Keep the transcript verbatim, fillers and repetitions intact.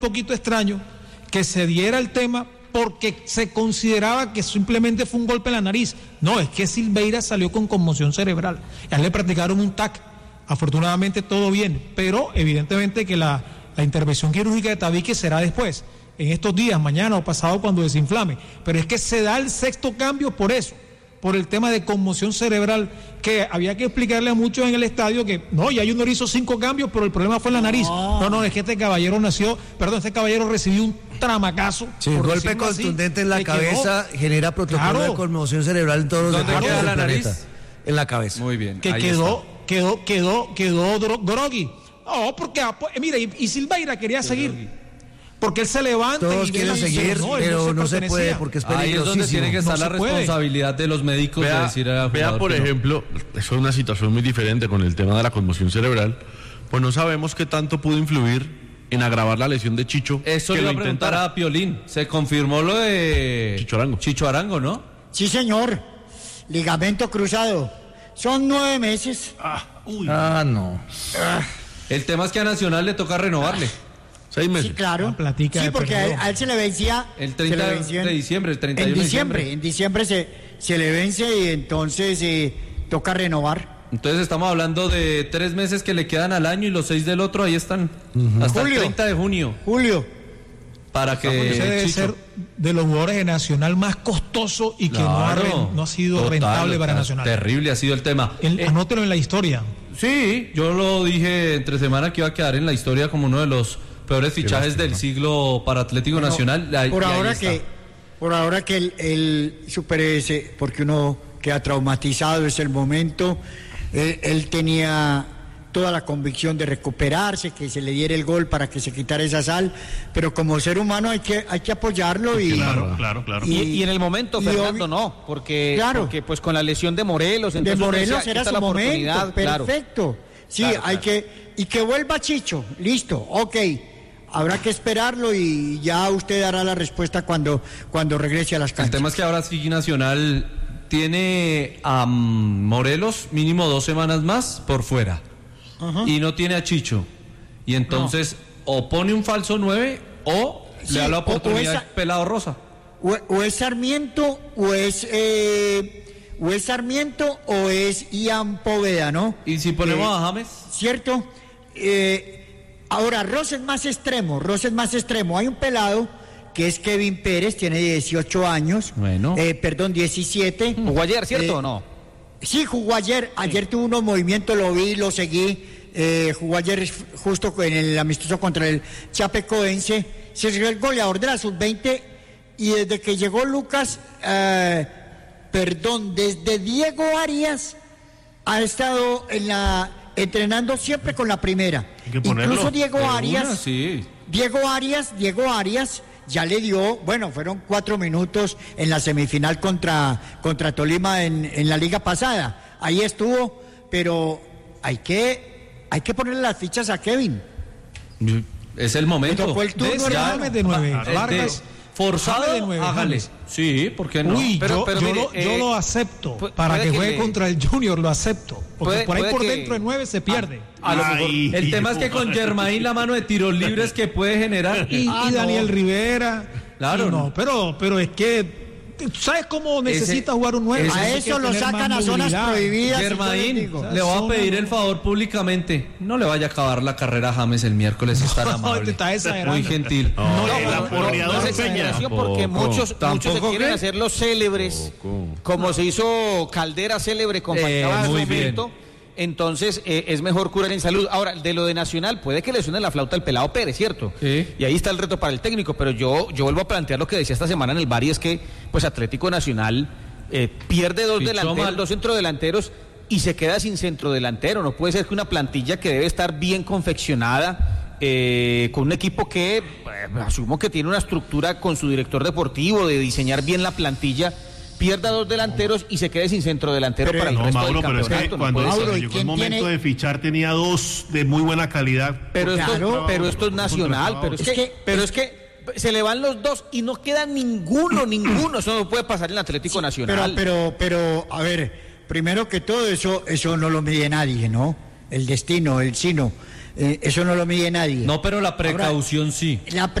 poquito extraño que se diera el tema porque se consideraba que simplemente fue un golpe en la nariz. No, es que Silveira salió con conmoción cerebral. A él le practicaron un T A C. Afortunadamente todo bien, pero evidentemente que la, la intervención quirúrgica de Tabique será después, en estos días, mañana o pasado cuando desinflame. Pero es que se da el sexto cambio por eso, por el tema de conmoción cerebral, que había que explicarle a muchos en el estadio que no, ya Junior hizo cinco cambios, pero el problema fue en la nariz. No, no, no es que este caballero nació, perdón, este caballero recibió un tramacazo. Sí, un golpe contundente así, en la cabeza quedó, genera protocolo claro, de conmoción cerebral en todos los ¿Dónde queda la nariz? En la cabeza. Muy bien. Que quedó, quedó, quedó, quedó, quedó groggy. No, porque, mira, y, y Silveira quería seguir. Groggy. Porque él se levanta todos y quieren seguir, no, pero no, no se puede porque es peligrosísimo. Ahí es donde tiene que estar no la responsabilidad de los médicos vea, de decir a vea por ejemplo, no. Eso es una situación muy diferente con el tema de la conmoción cerebral, pues no sabemos qué tanto pudo influir en agravar la lesión de Chicho. Eso le iba a preguntar a Piolín, se confirmó lo de Chicho Arango. Chicho Arango, ¿no? Sí, señor, ligamento cruzado, son nueve meses. Ah, uy. ah no. Ah. El tema es que a Nacional le toca renovarle. Seis meses. Sí, claro. Sí, porque a él, a él se le vencía... El treinta de diciembre, el treinta y uno de diciembre. En diciembre se, se le vence y entonces eh, toca renovar. Entonces estamos hablando de tres meses que le quedan al año y los seis del otro, ahí están. Uh-huh. Hasta julio, el treinta de junio. Julio. Para que... Ese debe ser de los jugadores de Nacional más costoso y que claro, no, ha, no ha sido total, rentable para Nacional. Terrible ha sido el tema. El, eh, anótelo en la historia. Sí, yo lo dije entre semana que iba a quedar en la historia como uno de los peores fichajes del siglo para Atlético bueno, Nacional. Ahí, por ahora que por ahora que el, el supere ese, porque uno queda traumatizado, es el momento. Él, él tenía toda la convicción de recuperarse, que se le diera el gol para que se quitara esa sal, pero como ser humano hay que hay que apoyarlo y claro, claro, claro. Y, y en el momento, Fernando, no, porque, claro, porque pues con la lesión de Morelos, entonces de Morelos decía, era su momento, perfecto. Claro. Sí, claro, hay claro. que y que vuelva Chicho, listo, ok. Habrá que esperarlo y ya usted dará la respuesta cuando, cuando regrese a las canchas. El tema es que ahora sí Nacional tiene a um, Morelos mínimo dos semanas más por fuera. Uh-huh. Y no tiene a Chicho. Y entonces no. o pone un falso nueve o sí, le da la oportunidad a Pelado Rosa. O, o es Sarmiento o es eh, o es Sarmiento o es Ian Poveda, ¿no? ¿Y si ponemos eh, a James? ¿Cierto? Eh... Ahora, Ross es más extremo, Ross es más extremo. Hay un pelado que es Kevin Pérez, tiene dieciocho años. Bueno. Eh, perdón, diecisiete. ¿Jugó ayer, cierto eh, o no? Sí, jugó ayer. Ayer sí. Tuvo unos movimientos, lo vi, lo seguí. Eh, jugó ayer justo en el amistoso contra el Chapecoense. Se dio el goleador de la sub veinte y desde que llegó Lucas, eh, perdón, desde Diego Arias ha estado en la... entrenando siempre con la primera. Incluso Diego Arias, una, sí. Diego Arias, Diego Arias ya le dio, bueno, fueron cuatro minutos en la semifinal contra, contra Tolima en, en la liga pasada. Ahí estuvo, pero hay que, hay que ponerle las fichas a Kevin. Es el momento. Fue el turno de, de nueve. Vargas, forzado de nueve, hágale. Sí, ¿por qué no? Uy, pero, yo, pero yo, mire, lo, eh, yo lo acepto. Pu- para que juegue que contra el Junior, lo acepto. Porque puede, por ahí por que, dentro de nueve se pierde. A, a lo mejor. Ay, el tema es que con Germain la mano de tiros libres que puede generar. Y, ah, y Daniel no. Rivera. Claro. No, pero, pero es que. ¿Sabes cómo necesita ese, jugar un nueve? A eso lo sacan a zonas prohibidas. Germain, le voy a pedir el favor públicamente. No le vaya a acabar la carrera a James el miércoles, es tan amable. Te está exagerando. Muy gentil. No, no, no, no, no, no es exageración porque muchos, muchos se quieren ¿qué? hacer los célebres, como no. se hizo Caldera célebre con eh, Falcao muy en su momento. bien. Entonces eh, es mejor curar en salud. Ahora, de lo de Nacional, puede que le suene la flauta al Pelado Pérez, ¿cierto? Sí. Y ahí está el reto para el técnico, pero yo, yo vuelvo a plantear lo que decía esta semana en el Bar, y es que pues Atlético Nacional eh, pierde dos Fichó delanteros, mal. dos centrodelanteros y se queda sin centrodelantero. No puede ser que una plantilla que debe estar bien confeccionada, eh, con un equipo que eh, asumo que tiene una estructura con su director deportivo de diseñar bien la plantilla, pierda dos delanteros y se quede sin centro delantero pero, para el no, resto Mauro, del campeonato. Pero es que cuando, no Mauro, cuando llegó el momento tiene... de fichar tenía dos de muy buena calidad. Pero esto, claro, pero esto es nacional, pero es, es que, que pero es que se le van los dos y no queda ninguno, ninguno. Eso no puede pasar en el Atlético sí, Nacional. Pero, pero, pero, a ver, primero que todo eso, eso no lo mide nadie, ¿no? El destino, el sino. Eh, eso no lo mide nadie. No, pero la precaución Ahora, sí. La